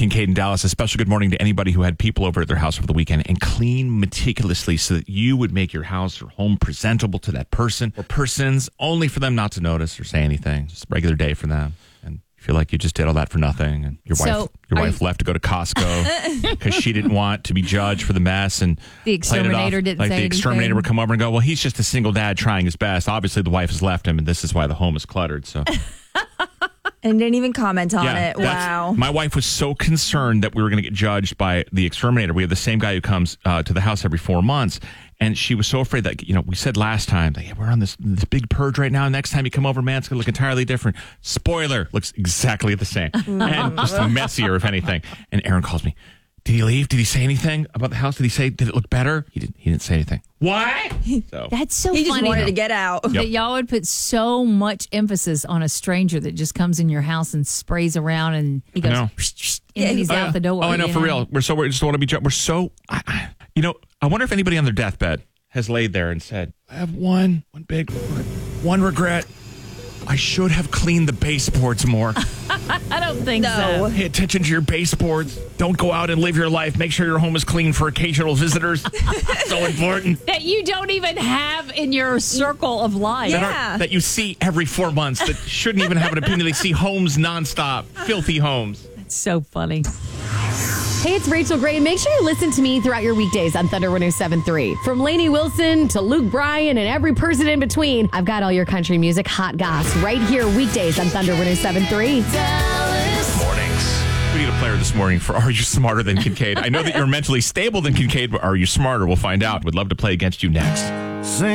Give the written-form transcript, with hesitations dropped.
Kincaid in Dallas. A special good morning to anybody who had people over at their house over the weekend and clean meticulously so that you would make your house or home presentable to that person or persons, only for them not to notice or say anything. Just a regular day for them. And you feel like you just did all that for nothing. And your wife left to go to Costco because she didn't want to be judged for the mess. And the exterminator didn't say anything. The exterminator would come over and go, well, he's just a single dad trying his best. Obviously, the wife has left him, and this is why the home is cluttered. So. And didn't even comment on it. Wow. My wife was so concerned that we were going to get judged by the exterminator. We have the same guy who comes to the house every 4 months. And she was so afraid that, we said last time, that, we're on this big purge right now. Next time you come over, man, it's going to look entirely different. Spoiler, looks exactly the same. And just messier, if anything. And Aaron calls me. Did he leave? Did he say anything about the house? Did it look better? He didn't say anything. What? So that's so he funny. He just wanted to get out. That y'all would put so much emphasis on a stranger that just comes in your house and sprays around and he goes, and he's out the door. Oh, I know, for real. We just want to be judged. We're so, I wonder if anybody on their deathbed has laid there and said, I have one regret. I should have cleaned the baseboards more. I don't think so. Pay attention to your baseboards. Don't go out and live your life. Make sure your home is clean for occasional visitors. So important. That you don't even have in your circle of life. Yeah. That you see every 4 months that shouldn't even have an opinion. They see homes nonstop. Filthy homes. That's so funny. Hey, it's Rachel Gray, and make sure you listen to me throughout your weekdays on Thunder 107.3. From Lainey Wilson to Luke Bryan and every person in between, I've got all your country music hot goss right here weekdays on Thunder 107.3. Mornings. We need a player this morning for Are You Smarter Than Kincaid? I know that you're mentally stable than Kincaid, but are you smarter? We'll find out. Would love to play against you next.